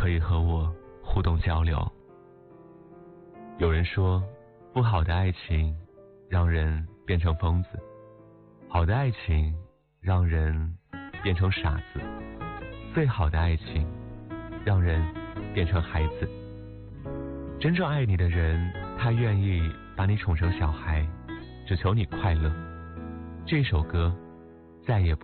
可以和我互动交流。有人说，不好的爱情让人变成疯子，好的爱情让人变成傻子，最好的爱情让人变成孩子。真正爱你的人，他愿意把你宠成小孩，只求你快乐。这首歌再也不